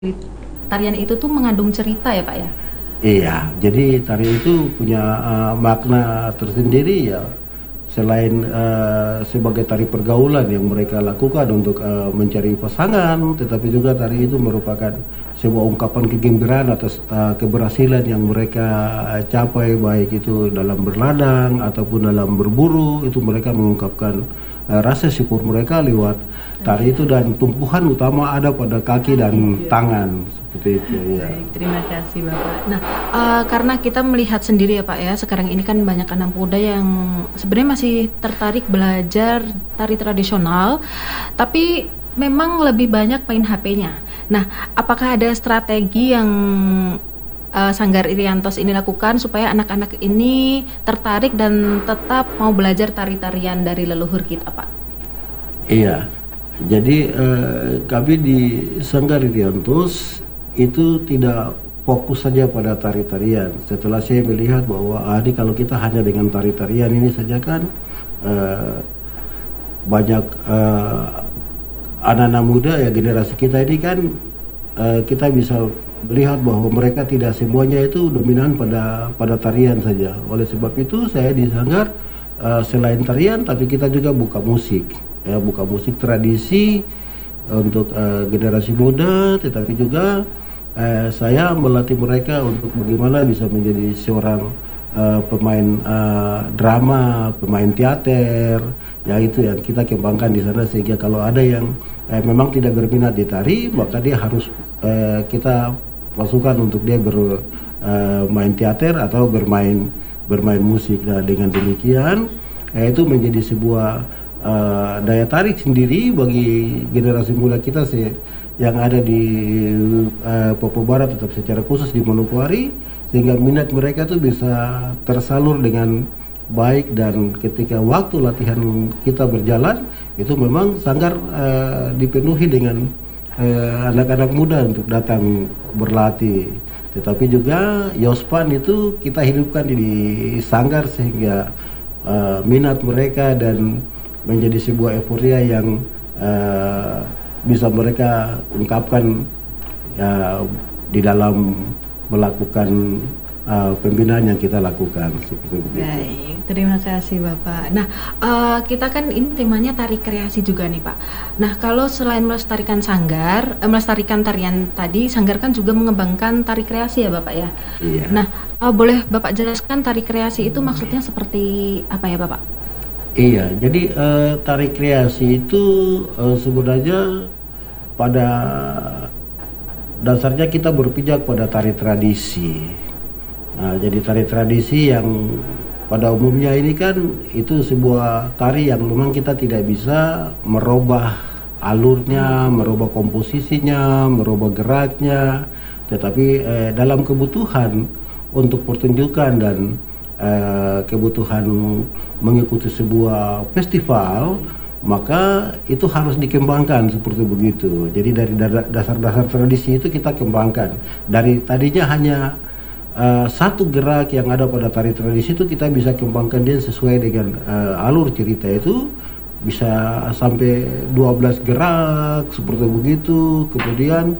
tarian itu tuh mengandung cerita ya Pak ya? Iya, jadi tari itu punya makna tersendiri ya. Selain sebagai tari pergaulan yang mereka lakukan untuk mencari pasangan, tetapi juga tari itu merupakan sebuah ungkapan kegembiraan atas keberhasilan yang mereka capai, baik itu dalam berladang ataupun dalam berburu. Itu mereka mengungkapkan rasa syukur mereka lewat tari itu, dan tumpuhan utama ada pada kaki dan tangan seperti itu ya. Baik, terima kasih Bapak. Nah, karena kita melihat sendiri ya Pak ya, sekarang ini kan banyak anak muda yang sebenarnya masih tertarik belajar tari tradisional, tapi memang lebih banyak main HP-nya. Nah, apakah ada strategi yang Sanggar Iriantos ini lakukan supaya anak-anak ini tertarik dan tetap mau belajar tari-tarian dari leluhur kita, Pak? Iya, jadi kami di Sanggar Iriantos itu tidak fokus saja pada tari-tarian. Setelah saya melihat bahwa ini kalau kita hanya dengan tari-tarian ini saja kan banyak anak-anak muda ya, generasi kita ini kan kita bisa melihat bahwa mereka tidak semuanya itu dominan pada tarian saja. Oleh sebab itu saya di Sanggar selain tarian, tapi kita juga buka musik ya, buka musik tradisi untuk generasi muda, tetapi juga saya melatih mereka untuk bagaimana bisa menjadi seorang pemain drama, pemain teater, ya itu yang kita kembangkan di sana, sehingga kalau ada yang memang tidak berminat di tari, maka dia harus kita masukkan untuk dia bermain teater atau bermain musik. Nah, dengan demikian itu menjadi sebuah daya tarik sendiri bagi generasi muda kita yang ada di Papua Barat, tetap secara khusus di Manokwari, sehingga minat mereka tuh bisa tersalur dengan baik. Dan ketika waktu latihan kita berjalan, itu memang Sanggar dipenuhi dengan anak-anak muda untuk datang berlatih. Tetapi juga Yospan itu kita hidupkan di Sanggar, sehingga minat mereka dan menjadi sebuah euforia yang bisa mereka ungkapkan ya, di dalam melakukan pembinaan yang kita lakukan seperti begitu. Baik, terima kasih Bapak. Nah, kita kan ini temanya tari kreasi juga nih Pak. Nah, kalau selain melestarikan Sanggar, melestarikan tarian tadi, Sanggar kan juga mengembangkan tari kreasi ya Bapak ya? Iya. Nah, boleh Bapak jelaskan tari kreasi itu maksudnya seperti apa ya Bapak? Iya, jadi tari kreasi itu sebenarnya pada dasarnya kita berpijak pada tari tradisi. Nah, jadi tari tradisi yang pada umumnya ini kan itu sebuah tari yang memang kita tidak bisa merubah alurnya, merubah komposisinya, merubah geraknya, tetapi dalam kebutuhan untuk pertunjukan dan kebutuhan mengikuti sebuah festival, maka itu harus dikembangkan seperti begitu. Jadi dari dasar-dasar tradisi itu kita kembangkan. Dari tadinya hanya satu gerak yang ada pada tari tradisi, itu kita bisa kembangkan dia sesuai dengan alur cerita itu, bisa sampai 12 gerak seperti begitu. Kemudian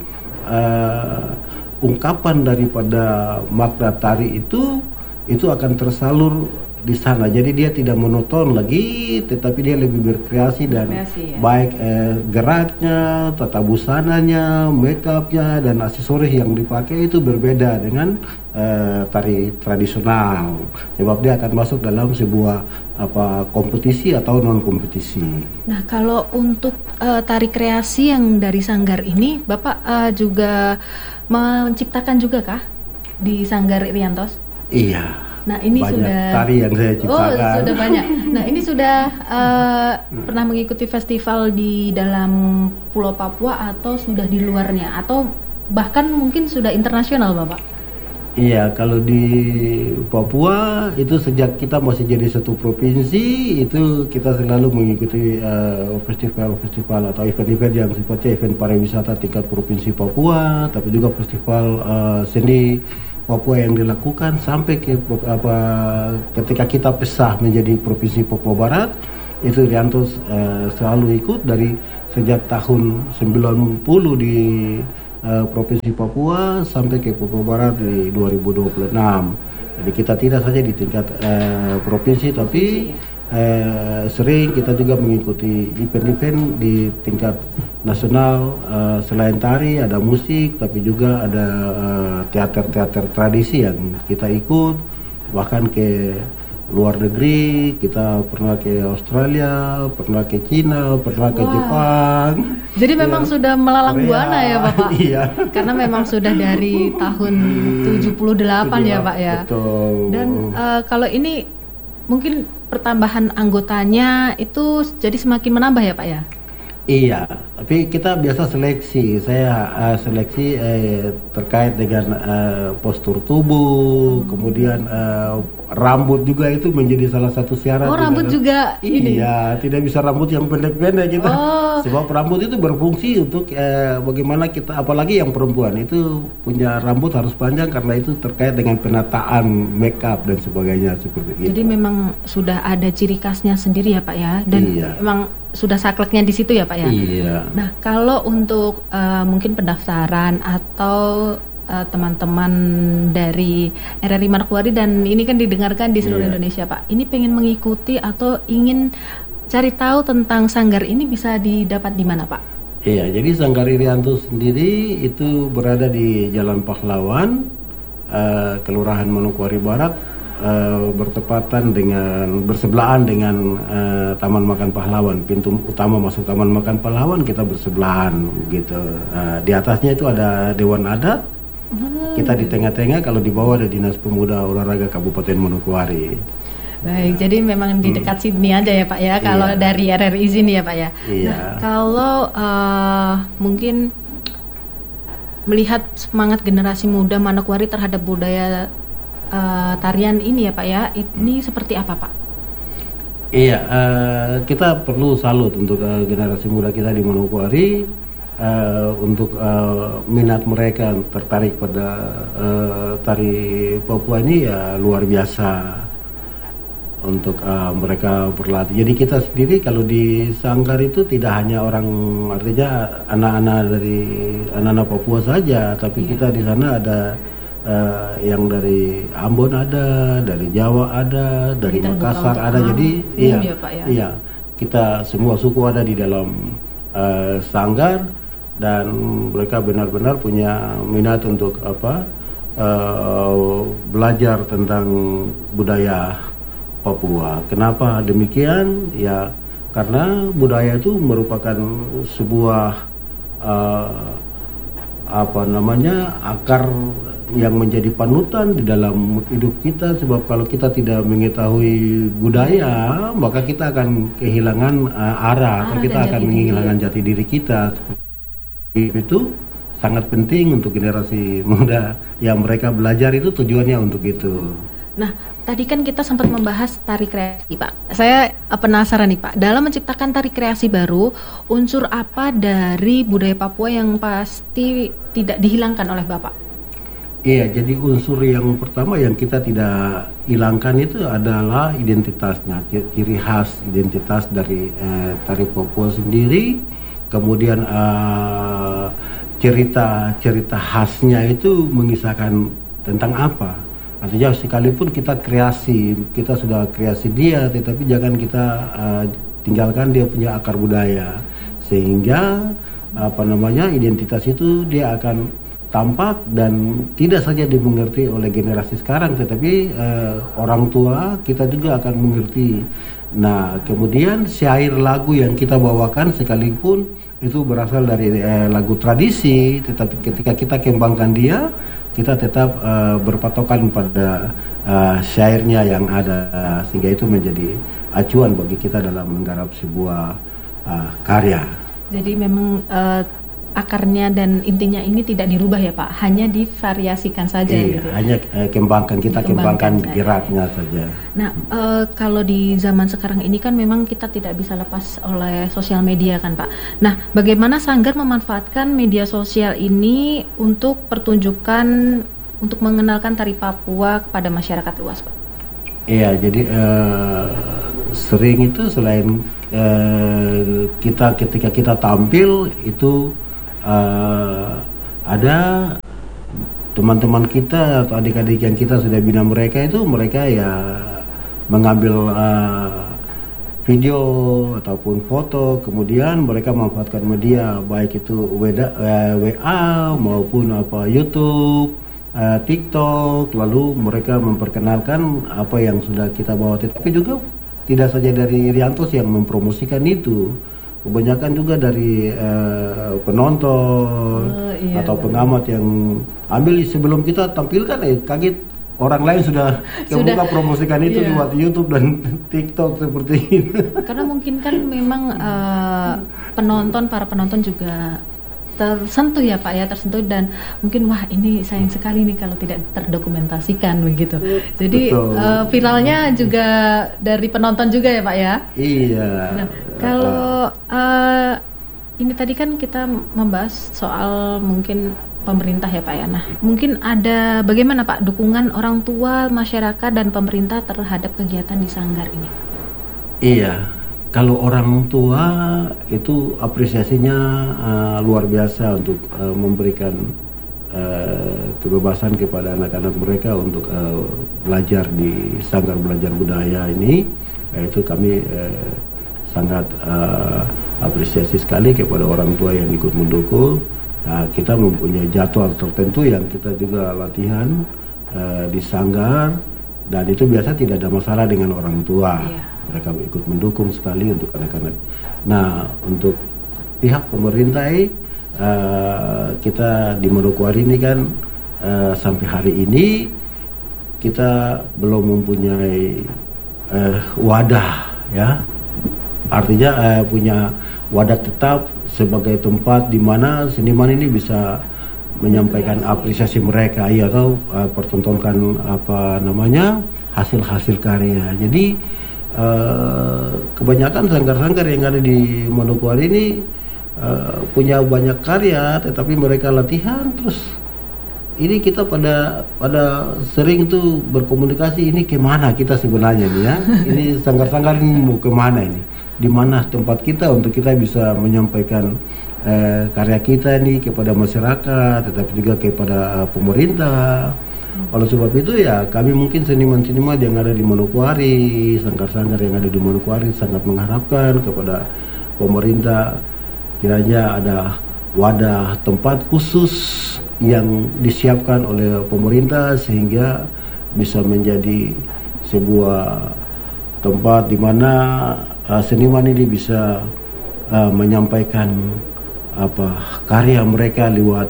ungkapan daripada makna tari itu akan tersalur di sana. Jadi dia tidak monoton lagi, tetapi dia lebih berkreasi dan Berkreasi, ya? baik geraknya, tata busananya, make upnya, dan aksesoris yang dipakai itu berbeda dengan tari tradisional. Sebab dia akan masuk dalam sebuah kompetisi atau non kompetisi. Nah, kalau untuk tari kreasi yang dari Sanggar ini, Bapak juga menciptakan juga kah di Sanggar Iriantos? Iya. Nah, ini Banyak sudah tari yang saya ciptakan. Oh, sudah banyak. Nah, ini sudah pernah mengikuti festival di dalam Pulau Papua atau sudah di luarnya, atau bahkan mungkin sudah internasional, Bapak? Iya, kalau di Papua itu sejak kita masih jadi satu provinsi, itu kita selalu mengikuti festival-festival atau event-event yang sifatnya event pariwisata tingkat provinsi Papua, tapi juga festival seni Papua yang dilakukan sampai ke ketika kita pisah menjadi provinsi Papua Barat, itu Riantos selalu ikut dari sejak tahun 90 di Provinsi Papua sampai ke Papua Barat di 2026. Jadi kita tidak saja di tingkat provinsi, tapi sering kita juga mengikuti event-event di tingkat nasional. Selain tari ada musik, tapi juga ada teater-teater tradisi yang kita ikut, bahkan ke luar negeri. Kita pernah ke Australia, pernah ke Cina, pernah ke Jepang. Jadi memang sudah melalang Korea. buana ya Bapak? Iya. Karena memang sudah dari tahun 78 ya Pak ya? Betul. Dan kalau ini mungkin pertambahan anggotanya itu jadi semakin menambah ya Pak ya? Iya, tapi kita biasa seleksi. Saya seleksi terkait dengan postur tubuh, kemudian rambut juga itu menjadi salah satu syarat. Oh, rambut juga ini? Iya, tidak bisa rambut yang pendek-pendek kita. Oh. Sebab rambut itu berfungsi untuk bagaimana kita, apalagi yang perempuan itu punya rambut harus panjang karena itu terkait dengan penataan makeup dan sebagainya seperti itu. Jadi memang sudah ada ciri khasnya sendiri ya Pak ya? Dan Iya. memang sudah sakleknya di situ ya Pak ya? Iya. Nah, kalau untuk mungkin pendaftaran atau teman-teman dari RRI Manokwari, dan ini kan didengarkan di seluruh Iya. Indonesia Pak, ini pengen mengikuti atau ingin cari tahu tentang sanggar ini bisa didapat di mana Pak? Iya, jadi Sanggar Irianto sendiri itu berada di Jalan Pahlawan, Kelurahan Manokwari Barat, bersebelahan dengan Taman Makan Pahlawan. Pintu utama masuk Taman Makan Pahlawan kita bersebelahan gitu. Di atasnya itu ada Dewan Adat, kita di tengah-tengah, kalau di bawah ada Dinas Pemuda Olahraga Kabupaten Manokwari. Baik, jadi memang di dekat sini aja ya Pak ya, kalau Iya. dari RRI sini ya Pak ya. Iya. Nah, kalau mungkin melihat semangat generasi muda Manokwari terhadap budaya tarian ini ya Pak ya, ini seperti apa Pak? Iya, kita perlu salut untuk generasi muda kita di Manokwari, untuk minat mereka tertarik pada tari Papua ini ya luar biasa untuk mereka berlatih. Jadi kita sendiri kalau di Sanggar itu tidak hanya orang, artinya anak-anak Papua saja, tapi kita di sana ada yang dari Ambon ada, dari Jawa ada, dari terbuka Makassar untuk ada. Jadi iya, ya, Pak, ya? iya, kita semua suku ada di dalam Sanggar, dan mereka benar-benar punya minat untuk belajar tentang budaya Papua. Kenapa demikian? Ya karena budaya itu merupakan sebuah akar yang menjadi panutan di dalam hidup kita. Sebab kalau kita tidak mengetahui budaya, maka kita akan kehilangan arah, atau kita akan kehilangan jati diri kita. Itu sangat penting untuk generasi muda yang mereka belajar, itu tujuannya untuk itu. Nah, tadi kan kita sempat membahas tari kreasi Pak. Saya penasaran nih Pak, dalam menciptakan tari kreasi baru, unsur apa dari budaya Papua yang pasti tidak dihilangkan oleh Bapak? Iya, jadi unsur yang pertama yang kita tidak hilangkan itu adalah identitasnya, ciri khas identitas dari tari Papua sendiri. Kemudian cerita khasnya itu mengisahkan tentang apa. Artinya sekalipun kita sudah kreasi dia, tetapi jangan kita tinggalkan dia punya akar budaya, sehingga identitas itu dia akan tampak dan tidak saja dimengerti oleh generasi sekarang, tetapi orang tua kita juga akan mengerti. Nah, kemudian syair lagu yang kita bawakan sekalipun itu berasal dari lagu tradisi, tetapi ketika kita kembangkan dia, kita tetap berpatokan pada syairnya yang ada, sehingga itu menjadi acuan bagi kita dalam menggarap sebuah karya. Jadi memang akarnya dan intinya ini tidak dirubah ya Pak, hanya divariasikan saja. Iya, gitu. hanya kembangkan geraknya saja. Nah, kalau di zaman sekarang ini kan memang kita tidak bisa lepas oleh sosial media kan Pak. Nah, bagaimana Sanggar memanfaatkan media sosial ini untuk pertunjukan, untuk mengenalkan tari Papua kepada masyarakat luas Pak? Iya, jadi sering itu selain ketika kita tampil itu ada teman-teman kita atau adik-adik yang kita sudah bina mereka itu mereka ya mengambil video ataupun foto, kemudian mereka memanfaatkan media baik itu WA maupun YouTube, TikTok, lalu mereka memperkenalkan apa yang sudah kita bawa. Tapi juga tidak saja dari Riantos yang mempromosikan itu, kebanyakan juga dari penonton atau pengamat yang ambil sebelum kita tampilkan, kaget orang lain sudah kebuka promosikan itu lewat YouTube dan TikTok seperti itu. Karena mungkin kan memang para penonton juga tersentuh ya Pak ya, tersentuh dan mungkin wah ini sayang sekali nih kalau tidak terdokumentasikan begitu. Jadi viralnya juga dari penonton juga ya Pak ya. Iya. Nah, kalau ini tadi kan kita membahas soal mungkin pemerintah ya Pak ya. Nah, mungkin ada bagaimana Pak dukungan orang tua, masyarakat dan pemerintah terhadap kegiatan di Sanggar ini? Iya, kalau orang tua itu apresiasinya luar biasa untuk memberikan kebebasan kepada anak-anak mereka untuk belajar di Sanggar Belajar Budaya ini. Itu kami sangat apresiasi sekali kepada orang tua yang ikut mendukung. Nah, kita mempunyai jadwal tertentu yang kita juga latihan di Sanggar, dan itu biasa tidak ada masalah dengan orang tua. Mereka ikut mendukung sekali untuk anak-anak. Nah, untuk pihak pemerintah kita di Manokwari ini kan sampai hari ini kita belum mempunyai wadah ya, artinya punya wadah tetap sebagai tempat di mana seniman ini bisa menyampaikan apresiasi mereka atau pertontonkan hasil-hasil karya. Jadi kebanyakan sanggar-sanggar yang ada di Manokwari ini punya banyak karya, tetapi mereka latihan terus. Ini kita pada sering tuh berkomunikasi, ini kemana kita sebenarnya nih ya? Ini sanggar-sanggar ini mau kemana ini? Di mana tempat kita untuk kita bisa menyampaikan karya kita nih kepada masyarakat, tetapi juga kepada pemerintah. Oleh sebab itu ya kami mungkin seniman-seniman yang ada di Manokwari, sanggar-sanggar yang ada di Manokwari sangat mengharapkan kepada pemerintah kiranya ada wadah tempat khusus yang disiapkan oleh pemerintah sehingga bisa menjadi sebuah tempat di mana seniman ini bisa menyampaikan karya mereka lewat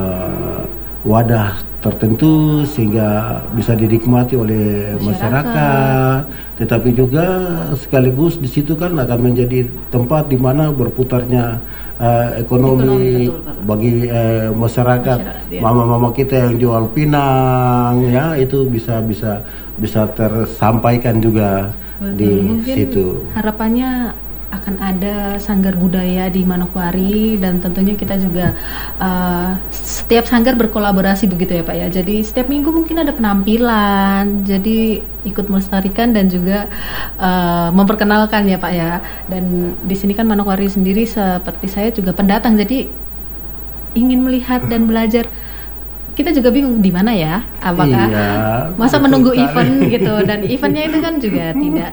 wadah tertentu sehingga bisa dinikmati oleh masyarakat. Tetapi juga sekaligus di situ kan akan menjadi tempat di mana berputarnya ekonomi bagi masyarakat. Mama-mama kita yang jual pinang ya, itu bisa tersampaikan juga. Betul. Di mungkin situ. Harapannya akan ada sanggar budaya di Manokwari, dan tentunya kita juga setiap sanggar berkolaborasi begitu ya Pak ya. Jadi setiap minggu mungkin ada penampilan, jadi ikut melestarikan dan juga memperkenalkan ya Pak ya. Dan di sini kan Manokwari sendiri seperti saya juga pendatang, jadi ingin melihat dan belajar. Kita juga bingung di mana ya, apakah masa menunggu event gitu, dan eventnya itu kan juga tidak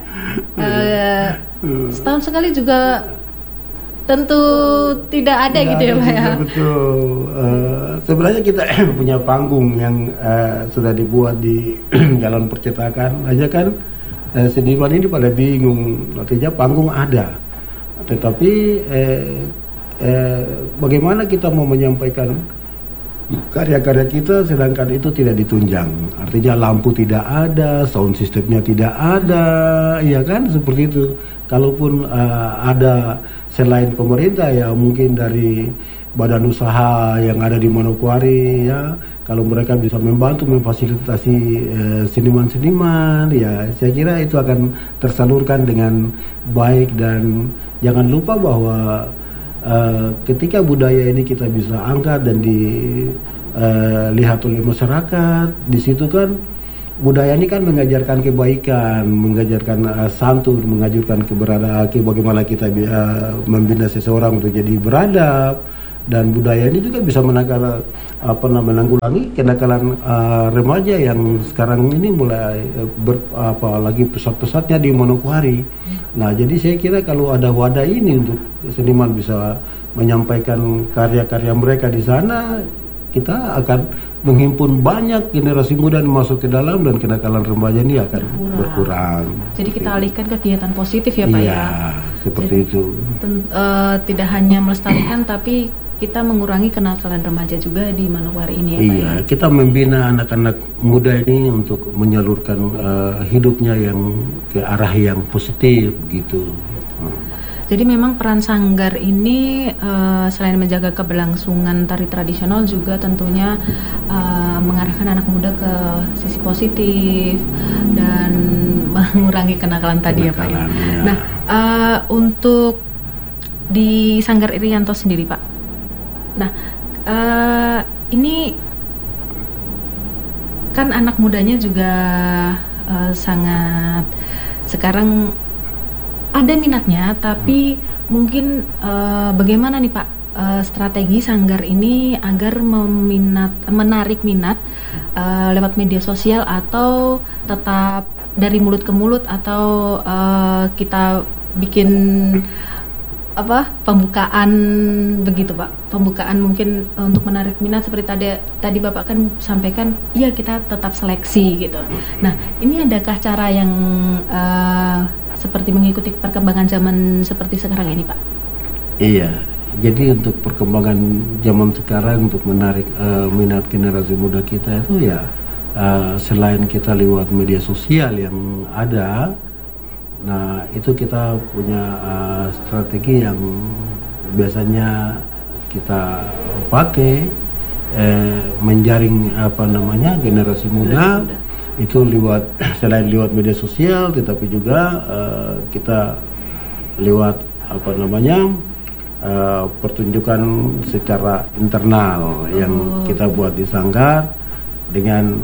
setahun sekali juga tentu tidak ada gitu ya Pak ya. Betul. Sebenarnya kita punya panggung yang sudah dibuat di Jalan Percetakan aja kan, seniman ini pada bingung, artinya panggung ada, tetapi bagaimana kita mau menyampaikan karya-karya kita sedangkan itu tidak ditunjang, artinya lampu tidak ada, sound systemnya tidak ada, ya kan, seperti itu. Kalaupun ada selain pemerintah ya mungkin dari badan usaha yang ada di Manokwari ya, kalau mereka bisa membantu memfasilitasi seniman-seniman ya, saya kira itu akan tersalurkan dengan baik. Dan jangan lupa bahwa ketika budaya ini kita bisa angkat dan dilihat oleh masyarakat, di situ kan budaya ini kan mengajarkan kebaikan, mengajarkan santun, mengajarkan bagaimana kita membina seseorang untuk jadi beradab, dan budaya ini juga bisa menanggulangi kenakalan remaja yang sekarang ini mulai lagi pesat-pesatnya di Manokwari. Nah, jadi saya kira kalau ada wadah ini untuk seniman bisa menyampaikan karya-karya mereka di sana, kita akan menghimpun banyak generasi muda yang masuk ke dalam dan kenakalan remaja ini akan berkurang. Jadi kita alihkan kegiatan positif ya Pak iya, ya? Seperti Jadi, itu. Tidak hanya melestarikan tapi kita mengurangi kenakalan remaja juga di Manokwari ini ya Pak ya? Iya, kita membina anak-anak muda ini untuk menyalurkan hidupnya yang ke arah yang positif gitu. Jadi memang peran sanggar ini selain menjaga keberlangsungan tari tradisional juga tentunya mengarahkan anak muda ke sisi positif dan mengurangi kenakalan tadi ya Pak ya. Nah, untuk di Sanggar Irianto sendiri Pak. Nah, ini kan anak mudanya juga sangat sekarang ada minatnya, tapi mungkin bagaimana nih Pak strategi sanggar ini agar menarik minat lewat media sosial atau tetap dari mulut ke mulut atau kita bikin pembukaan begitu Pak, pembukaan mungkin untuk menarik minat seperti tadi Bapak kan sampaikan, iya kita tetap seleksi gitu. Nah, ini adakah cara yang seperti mengikuti perkembangan zaman seperti sekarang ini Pak? Iya, jadi untuk perkembangan zaman sekarang untuk menarik minat generasi muda kita itu ya selain kita lewat media sosial yang ada, nah itu kita punya strategi yang biasanya kita pakai menjaring generasi muda. Itu selain lewat media sosial, tetapi juga kita lewat pertunjukan secara internal yang kita buat di Sanggar dengan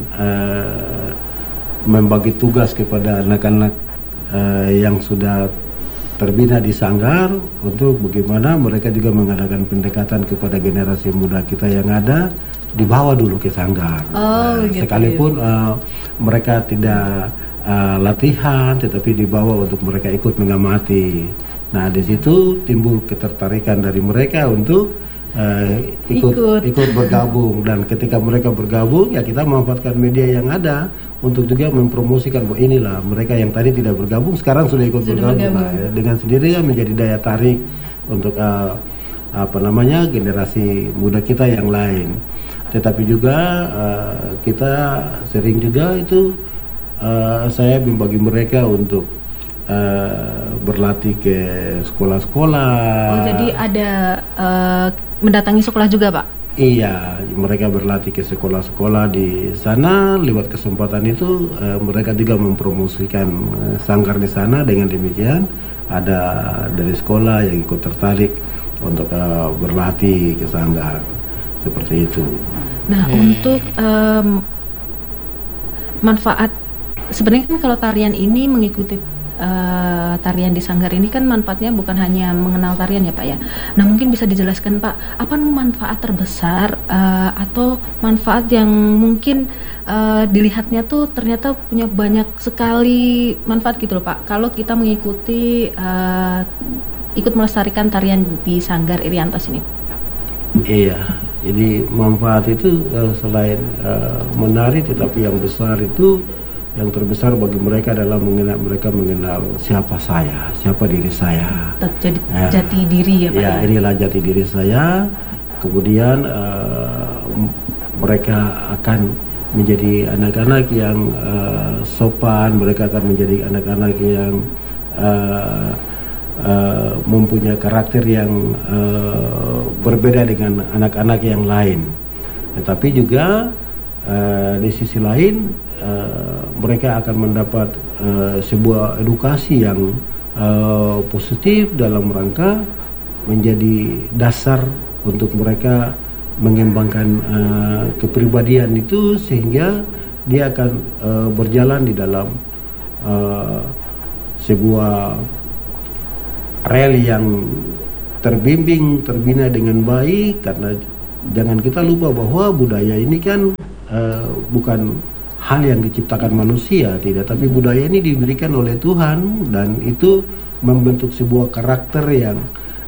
membagi tugas kepada anak-anak yang sudah terbina di Sanggar untuk bagaimana mereka juga mengadakan pendekatan kepada generasi muda kita yang ada, dibawa dulu ke Sanggar. Gitu. Sekalipun mereka tidak latihan, tetapi dibawa untuk mereka ikut mengamati. Nah, di situ timbul ketertarikan dari mereka untuk ikut bergabung, dan ketika mereka bergabung ya kita memanfaatkan media yang ada untuk juga mempromosikan bahwa inilah mereka yang tadi tidak bergabung sekarang sudah ikut bergabung. Nah, dengan sendirinya menjadi daya tarik untuk generasi muda kita yang lain. Tetapi juga kita sering juga itu saya membagi mereka untuk berlatih ke sekolah-sekolah. Oh, jadi ada mendatangi sekolah juga Pak? Iya, mereka berlatih ke sekolah-sekolah di sana. Lewat kesempatan itu mereka juga mempromosikan Sanggar di sana. Dengan demikian ada dari sekolah yang ikut tertarik untuk berlatih ke Sanggar, seperti itu. Nah, untuk manfaat sebenarnya kan kalau tarian ini mengikuti tarian di Sanggar ini kan manfaatnya bukan hanya mengenal tarian ya Pak ya. Nah, mungkin bisa dijelaskan Pak, apa manfaat terbesar atau manfaat yang mungkin dilihatnya tuh ternyata punya banyak sekali manfaat gitu loh Pak, kalau kita mengikuti ikut melestarikan tarian di Sanggar Irianto ini? Iya, jadi manfaat itu selain menari, tetapi yang besar itu, yang terbesar bagi mereka adalah mereka mengenal siapa saya, siapa diri saya. Jadi jati diri ya Pak? Ya, inilah jati diri saya. Kemudian mereka akan menjadi anak-anak yang sopan, mereka akan menjadi anak-anak yang mempunyai karakter yang berbeda dengan anak-anak yang lain. Tetapi juga di sisi lain mereka akan mendapat sebuah edukasi yang positif dalam rangka menjadi dasar untuk mereka mengembangkan kepribadian itu, sehingga dia akan berjalan di dalam sebuah rel yang terbimbing, terbina dengan baik, karena jangan kita lupa bahwa budaya ini kan bukan hal yang diciptakan manusia, tidak, tapi budaya ini diberikan oleh Tuhan dan itu membentuk sebuah karakter yang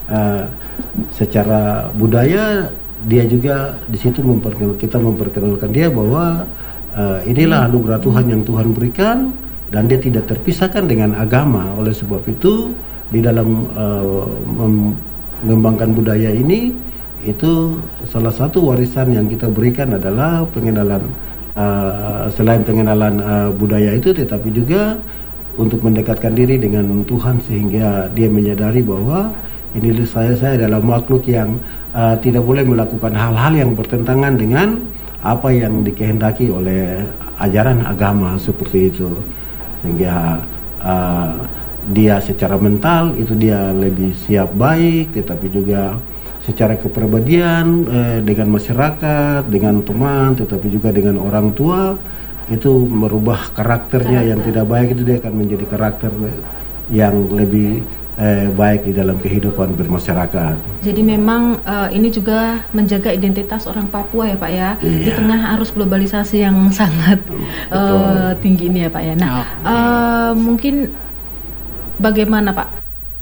secara budaya dia juga di situ kita memperkenalkan dia bahwa inilah anugerah Tuhan yang Tuhan berikan dan dia tidak terpisahkan dengan agama. Oleh sebab itu di dalam mengembangkan budaya ini, itu salah satu warisan yang kita berikan adalah pengenalan selain pengenalan budaya itu, tetapi juga untuk mendekatkan diri dengan Tuhan sehingga dia menyadari bahwa ini saya adalah makhluk yang tidak boleh melakukan hal-hal yang bertentangan dengan apa yang dikehendaki oleh ajaran agama seperti itu, sehingga dia secara mental itu dia lebih siap baik, tetapi juga secara kepribadian dengan masyarakat, dengan teman, tetapi juga dengan orang tua, itu merubah karakternya yang tidak baik, itu dia akan menjadi karakter yang lebih baik di dalam kehidupan bermasyarakat. Jadi memang ini juga menjaga identitas orang Papua ya Pak ya, Iya. di tengah arus globalisasi yang sangat tinggi ini ya Pak ya. Nah, mungkin bagaimana Pak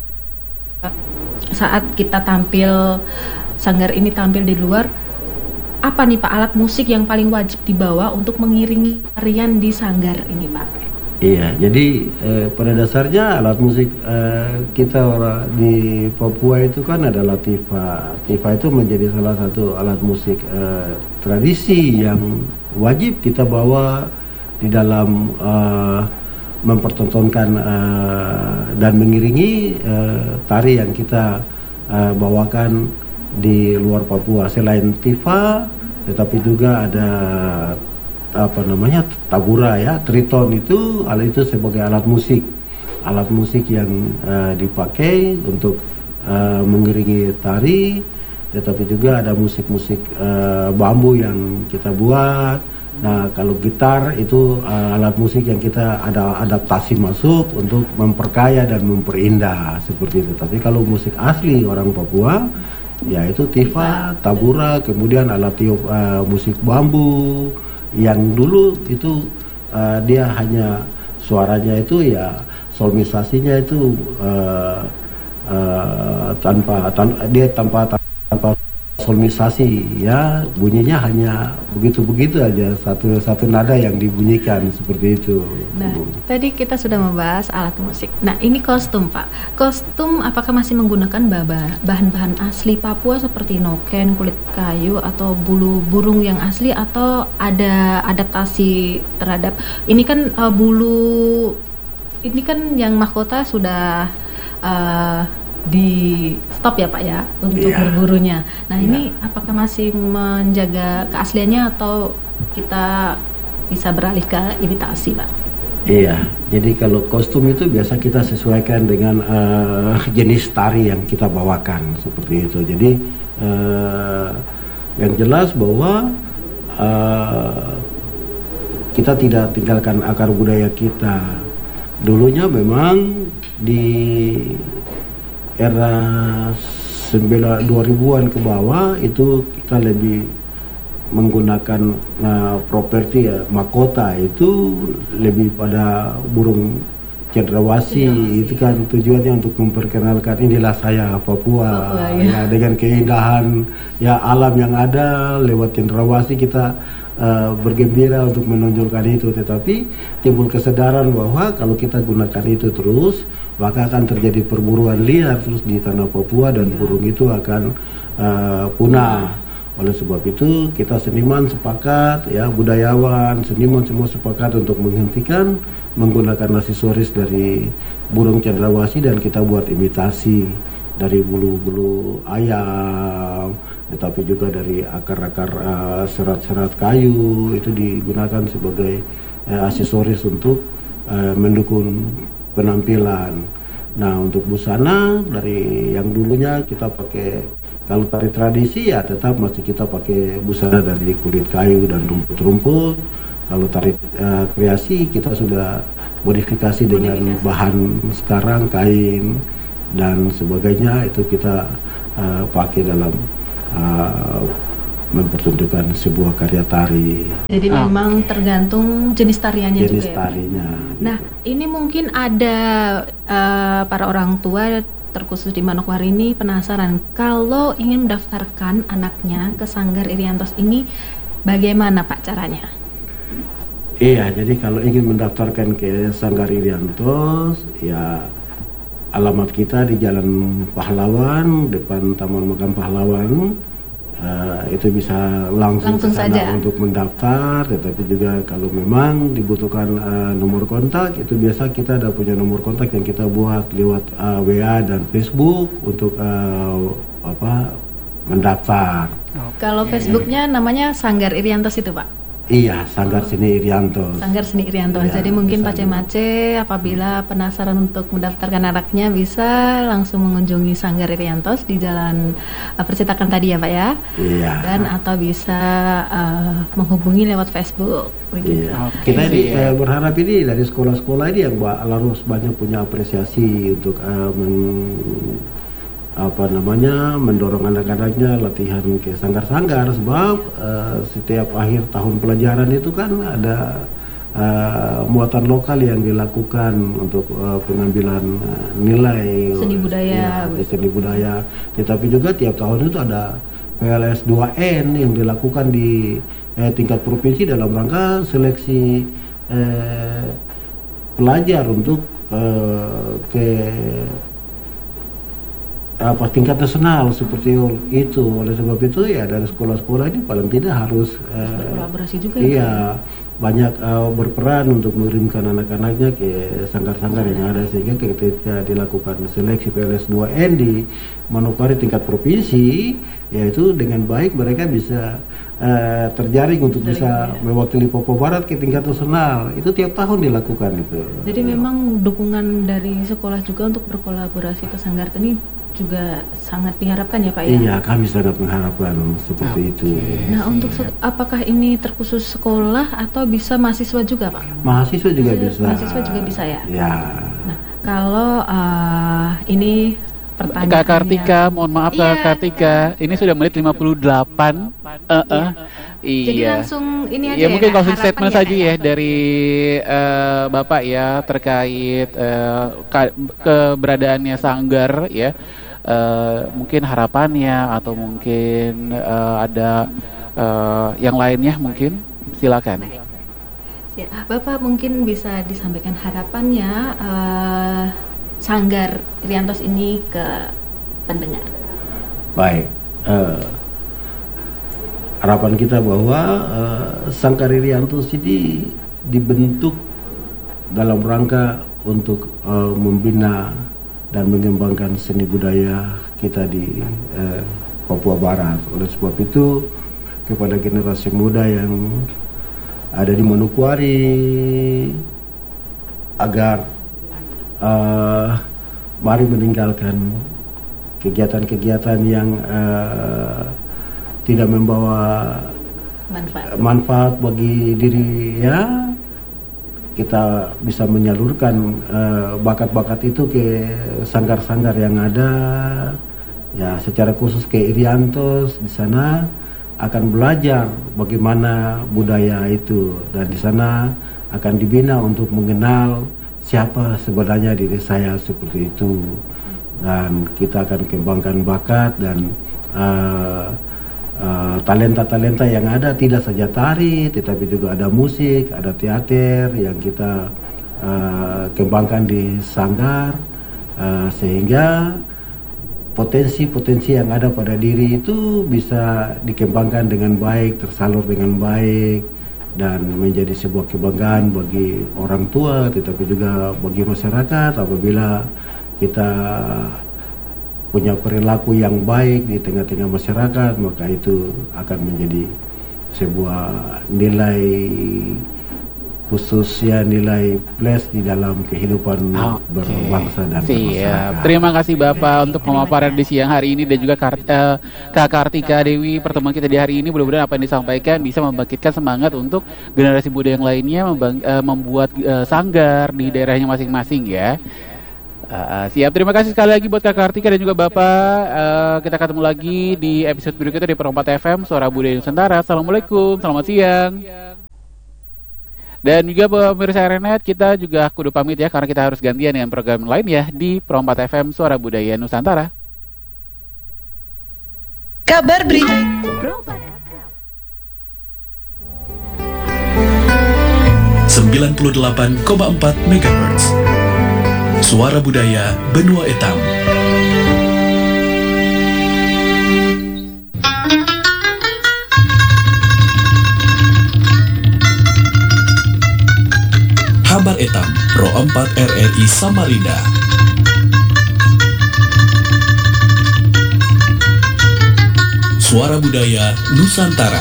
saat kita tampil, Sanggar ini tampil di luar, apa nih Pak alat musik yang paling wajib dibawa untuk mengiringi tarian di Sanggar ini Pak? Iya, jadi pada dasarnya alat musik kita di Papua itu kan adalah tifa. Tifa itu menjadi salah satu alat musik tradisi yang wajib kita bawa di dalam mempertontonkan dan mengiringi tari yang kita bawakan di luar Papua. Selain tifa, tetapi juga ada tabura ya, triton itu alat itu sebagai alat musik yang dipakai untuk mengiringi tari, tetapi juga ada musik bambu yang kita buat. Nah, kalau gitar itu alat musik yang kita ada adaptasi masuk untuk memperkaya dan memperindah seperti itu. Tapi kalau musik asli orang Papua, yaitu tifa, tabura, kemudian alat tiup musik bambu yang dulu itu dia hanya suaranya itu ya solmisasinya itu tanpa solmisasi ya, bunyinya hanya begitu aja, satu nada yang dibunyikan seperti itu. Nah, tadi kita sudah membahas alat musik. Nah, ini kostum Pak. Kostum apakah masih menggunakan bahan-bahan asli Papua seperti noken, kulit kayu atau bulu burung yang asli, atau ada adaptasi terhadap ini kan bulu ini kan yang mahkota sudah di stop ya Pak ya untuk berburunya. Nah, ini apakah masih menjaga keasliannya atau kita bisa beralih ke imitasi Pak? Iya, jadi kalau kostum itu biasa kita sesuaikan dengan jenis tari yang kita bawakan seperti itu. Jadi yang jelas bahwa kita tidak tinggalkan akar budaya kita. Dulunya memang di era 2000-an ke bawah itu kita lebih menggunakan properti ya, mahkota itu lebih pada burung cendrawasih. Itu kan tujuannya untuk memperkenalkan inilah saya Papua, ya, dengan keindahan ya alam yang ada. Lewat cendrawasih kita bergembira untuk menonjolkan itu, tetapi timbul kesadaran bahwa kalau kita gunakan itu terus, maka akan terjadi perburuan liar terus di tanah Papua dan burung itu akan punah. Oleh sebab itu kita seniman sepakat ya, budayawan, seniman semua sepakat untuk menghentikan menggunakan aksesoris dari burung cendrawasih dan kita buat imitasi dari bulu-bulu ayam, tetapi juga dari akar-akar serat-serat kayu itu digunakan sebagai aksesoris untuk mendukung penampilan. Nah, untuk busana dari yang dulunya kita pakai, kalau tari tradisi ya tetap masih kita pakai busana dari kulit kayu dan rumput-rumput. Kalau tari kreasi kita sudah modifikasi dengan bahan sekarang kain dan sebagainya, itu kita pakai dalam uh, mempertunjukkan sebuah karya tari. Jadi memang tergantung jenis tariannya Jenis juga ya. tarinya. Nah, ini mungkin ada para orang tua terkhusus di Manokwari ini penasaran kalau ingin mendaftarkan anaknya ke Sanggar Iriantos ini bagaimana Pak caranya? Iya, jadi kalau ingin mendaftarkan ke Sanggar Iriantos, ya alamat kita di Jalan Pahlawan, depan Taman Makam Pahlawan. Itu bisa langsung ke sana saja untuk mendaftar, tetapi juga kalau memang dibutuhkan nomor kontak, itu biasa kita ada punya nomor kontak yang kita buat lewat WA dan Facebook untuk mendaftar. Kalau Facebooknya namanya Sanggar Iriantos itu Pak? Iya, Sanggar Seni Iriantos. Sanggar Seni Iriantos. Ya, jadi mungkin bisa Pak Cemace apabila penasaran untuk mendaftarkan anaknya bisa langsung mengunjungi Sanggar Iriantos di Jalan Percetakan tadi ya Pak ya. Iya. Dan atau bisa menghubungi lewat Facebook begitu. Iya. Kita berharap ini dari sekolah-sekolah ini yang harus banyak punya apresiasi untuk mendorong anak-anaknya latihan ke sanggar-sanggar, sebab setiap akhir tahun pelajaran itu kan ada muatan lokal yang dilakukan untuk pengambilan nilai seni budaya, di seni budaya. Tetapi juga tiap tahun itu ada PLS 2N yang dilakukan di tingkat provinsi dalam rangka seleksi pelajar untuk ke tingkat nasional seperti itu. Oleh sebab itu ya dari sekolah-sekolah ini paling tidak harus berkolaborasi juga ya banyak berperan untuk mengirimkan anak-anaknya ke sanggar-sanggar yang ada, sehingga ketika dilakukan seleksi PLS 2N di Manokwari tingkat provinsi, yaitu dengan baik mereka bisa terjaring untuk bisa mewakili Papua Barat ke tingkat nasional. Itu tiap tahun dilakukan itu. Jadi memang dukungan dari sekolah juga untuk berkolaborasi ke Sanggar ini juga sangat diharapkan ya Pak ya? Iya, kami sangat mengharapkan seperti itu. Nah, untuk apakah ini terkhusus sekolah atau bisa mahasiswa juga Pak? Mahasiswa juga bisa. Mahasiswa juga bisa ya? Ya. Nah, kalau ini pertanyaannya Kak Kartika, mohon maaf Kak Kartika, ini sudah menit 58. Jadi Iya. langsung ini aja Ya, mungkin closing harapan statement saja ya dari Bapak ya terkait keberadaannya Sanggar ya. Mungkin harapannya atau mungkin ada yang lainnya mungkin silakan. Bapak mungkin bisa disampaikan harapannya Sanggar Iriantos ini ke pendengar. Baik, harapan kita bahwa Sanggar Iriantos ini dibentuk dalam rangka untuk membina dan mengembangkan seni budaya kita di Papua Barat. Oleh sebab itu, kepada generasi muda yang ada di Manokwari, agar mari meninggalkan kegiatan-kegiatan yang tidak membawa manfaat bagi diri ya. Kita bisa menyalurkan bakat-bakat itu ke sanggar-sanggar yang ada ya, secara khusus ke Iriantos. Di sana akan belajar bagaimana budaya itu, dan di sana akan dibina untuk mengenal siapa sebenarnya diri saya seperti itu, dan kita akan kembangkan bakat dan talenta-talenta yang ada, tidak saja tari tetapi juga ada musik, ada teater yang kita kembangkan di Sanggar, sehingga potensi-potensi yang ada pada diri itu bisa dikembangkan dengan baik, tersalur dengan baik, dan menjadi sebuah kebanggaan bagi orang tua tetapi juga bagi masyarakat apabila kita punya perilaku yang baik di tengah-tengah masyarakat, maka itu akan menjadi sebuah nilai khusus ya, nilai plus di dalam kehidupan berbangsa dan bermasyarakat. Terima kasih Bapak untuk pemaparan di siang hari ini, dan juga Kak Kartika Dewi. Pertemuan kita di hari ini mudah-mudahan apa yang disampaikan bisa membangkitkan semangat untuk generasi muda yang lainnya membuat sanggar di daerahnya masing-masing ya. Siap, terima kasih sekali lagi buat Kak Kartika dan juga Bapak. Kita ketemu lagi di episode berikutnya di Perompat FM Suara Budaya Nusantara. Assalamualaikum, selamat siang. Dan juga pemirsa Renet, kita juga kudu pamit ya, karena kita harus gantian dengan program lain ya di Perompat FM Suara Budaya Nusantara. Kabar berita 98,4 MHz Suara Budaya Benua Etam. Kabar Etam Pro 4 RRI Samarinda. Suara Budaya Nusantara.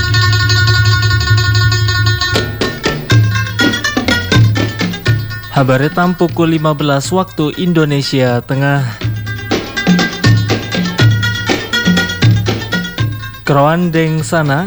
Kabar Etam pukul 15 waktu Indonesia Tengah. Kerawandeng sana,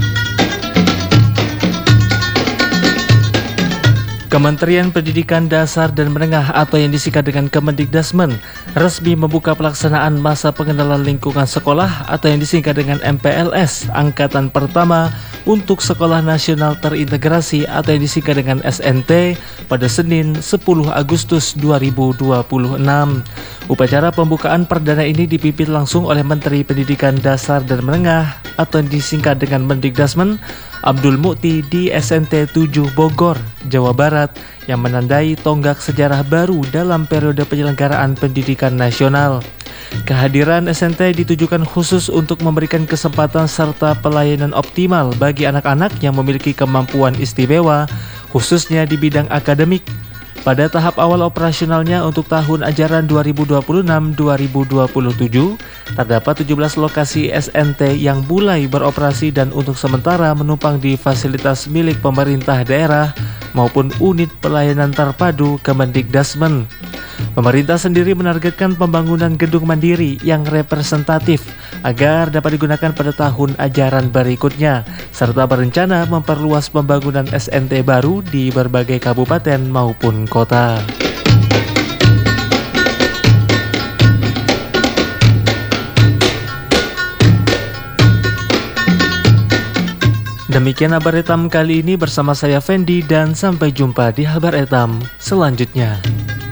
Kementerian Pendidikan Dasar dan Menengah atau yang disingkat dengan Kemendikdasmen resmi membuka pelaksanaan masa pengenalan lingkungan sekolah atau yang disingkat dengan MPLS angkatan pertama untuk Sekolah Nasional Terintegrasi atau yang disingkat dengan SNT pada Senin 10 Agustus 2026. Upacara pembukaan perdana ini dipimpin langsung oleh Menteri Pendidikan Dasar dan Menengah atau yang disingkat dengan Mendikdasmen Abdul Mukti di SNT 7 Bogor, Jawa Barat yang menandai tonggak sejarah baru dalam periode penyelenggaraan pendidikan nasional. Kehadiran SNT ditujukan khusus untuk memberikan kesempatan serta pelayanan optimal bagi anak-anak yang memiliki kemampuan istimewa, khususnya di bidang akademik. Pada tahap awal operasionalnya untuk tahun ajaran 2026-2027, terdapat 17 lokasi SNT yang mulai beroperasi dan untuk sementara menumpang di fasilitas milik pemerintah daerah maupun unit pelayanan terpadu Kemendikdasmen. Pemerintah sendiri menargetkan pembangunan gedung mandiri yang representatif agar dapat digunakan pada tahun ajaran berikutnya, serta berencana memperluas pembangunan SNT baru di berbagai kabupaten maupun kota. Demikian Kabar Etam kali ini bersama saya Fendi dan sampai jumpa di Kabar Etam selanjutnya.